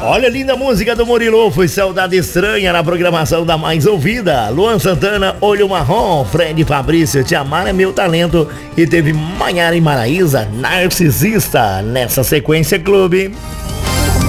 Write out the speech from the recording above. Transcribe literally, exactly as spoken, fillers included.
Olha, linda música do Murilo, foi Saudade Estranha na programação da mais ouvida. Luan Santana, Olho Marrom, Fred Fabrício, Te Amar é Meu Talento. E teve Maiara e Maraísa, Narcisista, nessa sequência clube.